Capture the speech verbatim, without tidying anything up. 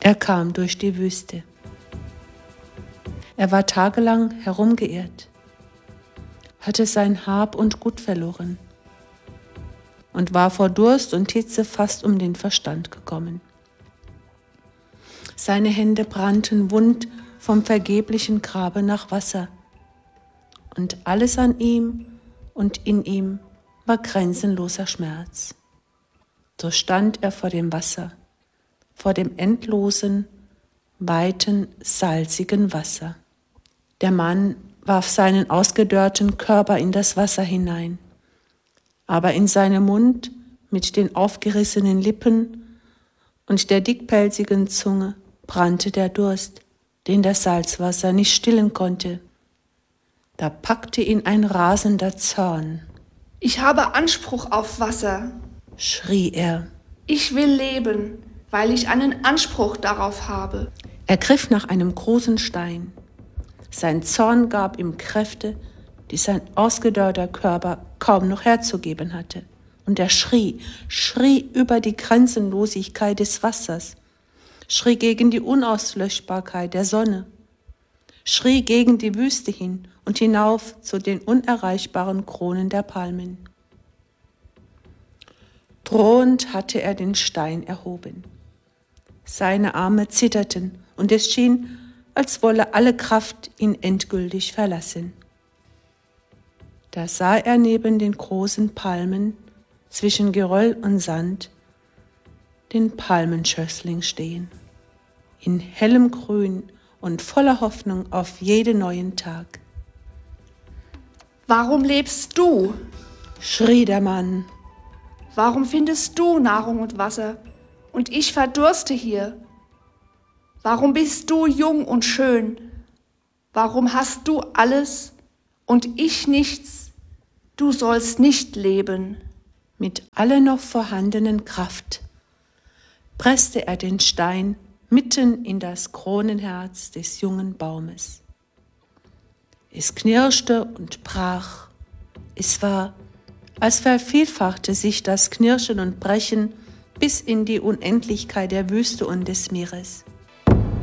Er kam durch die Wüste. Er war tagelang herumgeirrt, hatte sein Hab und Gut verloren und war vor Durst und Hitze fast um den Verstand gekommen. Seine Hände brannten wund vom vergeblichen Graben nach Wasser, und alles an ihm und in ihm war grenzenloser Schmerz. So stand er vor dem Wasser, vor dem endlosen, weiten, salzigen Wasser. Der Mann warf seinen ausgedörrten Körper in das Wasser hinein, aber in seinem Mund mit den aufgerissenen Lippen und der dickpelzigen Zunge brannte der Durst, den das Salzwasser nicht stillen konnte. Da packte ihn ein rasender Zorn. »Ich habe Anspruch auf Wasser«, schrie er. »Ich will leben, weil ich einen Anspruch darauf habe.« Er griff nach einem großen Stein. Sein Zorn gab ihm Kräfte, die sein ausgedörrter Körper kaum noch herzugeben hatte. Und er schrie, schrie über die Grenzenlosigkeit des Wassers, schrie gegen die Unauslöschbarkeit der Sonne, schrie gegen die Wüste hin und hinauf zu den unerreichbaren Kronen der Palmen. Drohend hatte er den Stein erhoben. Seine Arme zitterten und es schien, als wolle alle Kraft ihn endgültig verlassen. Da sah er neben den großen Palmen, zwischen Geröll und Sand, den Palmenschössling stehen, in hellem Grün und voller Hoffnung auf jeden neuen Tag. »Warum lebst du?«, schrie der Mann. »Warum findest du Nahrung und Wasser und ich verdurste hier? Warum bist du jung und schön? Warum hast du alles und ich nichts? Du sollst nicht leben.« Mit aller noch vorhandenen Kraft presste er den Stein mitten in das Kronenherz des jungen Baumes. Es knirschte und brach. Es war, als vervielfachte sich das Knirschen und Brechen bis in die Unendlichkeit der Wüste und des Meeres.